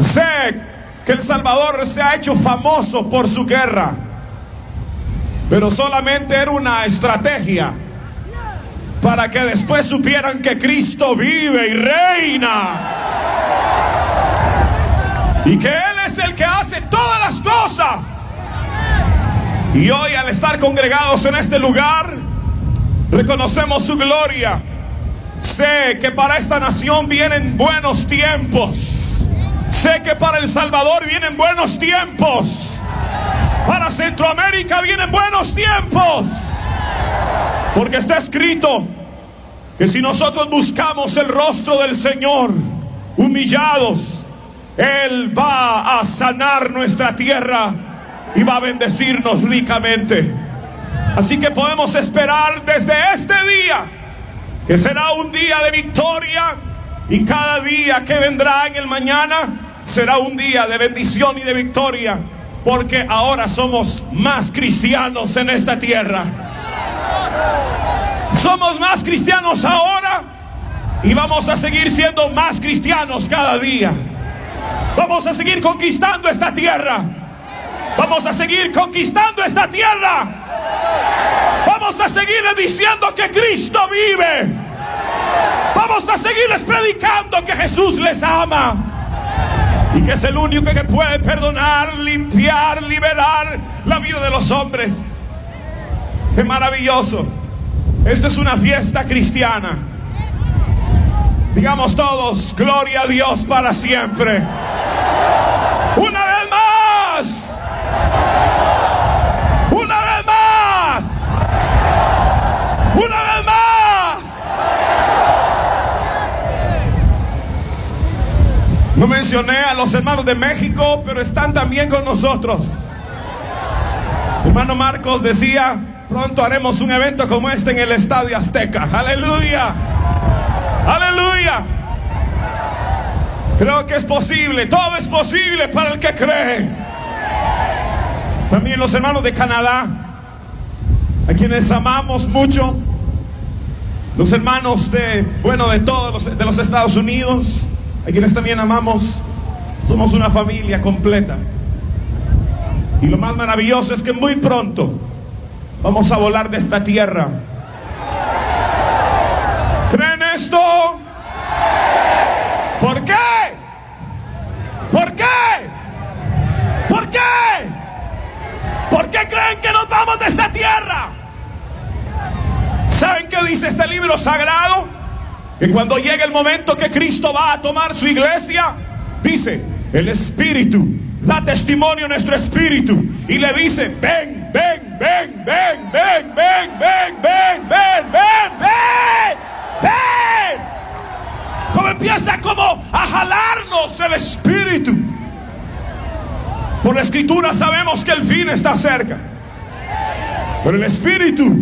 Sé que El Salvador se ha hecho famoso por su guerra, pero solamente era una estrategia para que después supieran que Cristo vive y reina, y que Él es el que hace todas las cosas. Y hoy, al estar congregados en este lugar, reconocemos su gloria. Sé que para esta nación vienen buenos tiempos. Sé que para El Salvador vienen buenos tiempos. Para Centroamérica vienen buenos tiempos. Porque está escrito que si nosotros buscamos el rostro del Señor, humillados, Él va a sanar nuestra tierra y va a bendecirnos ricamente. Así que podemos esperar desde este día que será un día de victoria, y cada día que vendrá en el mañana será un día de bendición y de victoria, porque ahora somos más cristianos en esta tierra. Somos más cristianos ahora y vamos a seguir siendo más cristianos cada día. Vamos a seguir conquistando esta tierra. Vamos a seguir conquistando esta tierra. Vamos a seguirles diciendo que Cristo vive. Vamos a seguirles predicando que Jesús les ama y que es el único que puede perdonar, limpiar, liberar la vida de los hombres. ¡Qué maravilloso! Esto es una fiesta cristiana. Digamos todos: gloria a Dios para siempre. Una vez más. Una vez más. Una vez más. No mencioné a los hermanos de México, pero están también con nosotros. Hermano Marcos decía: pronto haremos un evento como este en el Estadio Azteca. Aleluya. Aleluya. Creo que es posible. Todo es posible para el que cree. También los hermanos de Canadá, a quienes amamos mucho. Los hermanos de todos de los Estados Unidos, a quienes también amamos. Somos una familia completa. Y lo más maravilloso es que muy pronto vamos a volar de esta tierra. ¿Creen esto? ¿Por qué? ¿Por qué? ¿Por qué? ¿Por qué creen que nos vamos de esta tierra? ¿Saben qué dice este libro sagrado? Que cuando llegue el momento que Cristo va a tomar su iglesia, dice: el Espíritu da testimonio a nuestro espíritu y le dice: ven, ven, ven, ven, ven, ven, ven, ven, ven, ven, ven, ven. Como empieza como a jalarnos el Espíritu. Por la Escritura sabemos que el fin está cerca, pero el Espíritu